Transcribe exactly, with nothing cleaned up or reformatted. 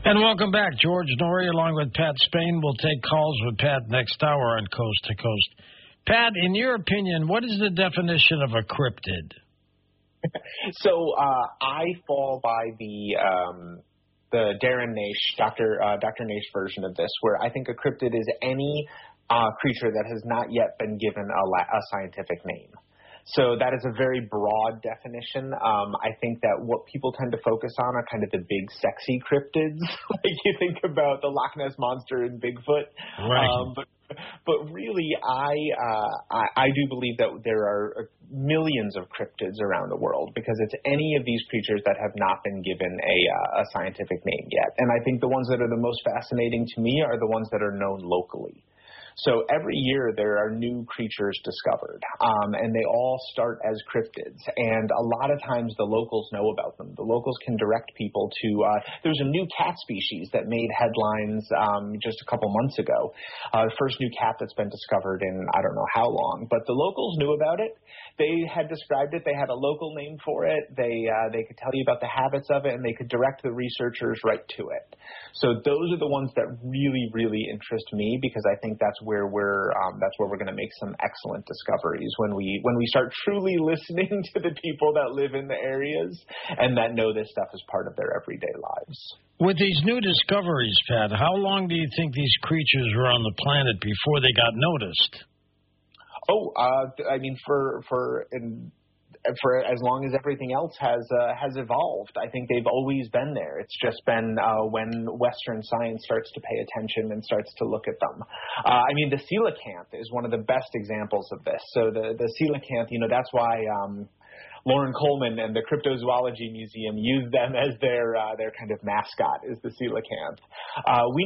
And welcome back. George Noory along with Pat Spain. We'll take calls with Pat next hour on Coast to Coast. Pat, in your opinion, what is the definition of a cryptid? So uh, I fall by the um, the Darren Naish, Doctor Uh, Doctor Naish version of this, where I think a cryptid is any uh, creature that has not yet been given a, la- a scientific name. So that is a very broad definition. Um, I think that what people tend to focus on are kind of the big, sexy cryptids. Like you think about the Loch Ness Monster and Bigfoot. Right. Um, but but really, I, uh, I I do believe that there are millions of cryptids around the world because it's any of these creatures that have not been given a, uh, a scientific name yet. And I think the ones that are the most fascinating to me are the ones that are known locally. So every year there are new creatures discovered, um, and they all start as cryptids. And a lot of times the locals know about them. The locals can direct people to uh, – there's a new cat species that made headlines um, just a couple months ago. Uh, the first new cat that's been discovered in I don't know how long. But the locals knew about it. They had described it. They had a local name for it. They uh, they could tell you about the habits of it, and they could direct the researchers right to it. So those are the ones that really, really interest me because I think that's where we're um, that's where we're going to make some excellent discoveries when we when we start truly listening to the people that live in the areas and that know this stuff as part of their everyday lives. With these new discoveries, Pat, how long do you think these creatures were on the planet before they got noticed? Oh, uh, I mean, for for in, for as long as everything else has uh, has evolved, I think they've always been there. It's just been uh, when Western science starts to pay attention and starts to look at them. Uh, I mean, the coelacanth is one of the best examples of this. So the the coelacanth, you know, that's why Um, Lauren Coleman and the Cryptozoology Museum use them as their uh, their kind of mascot is the coelacanth. Uh, we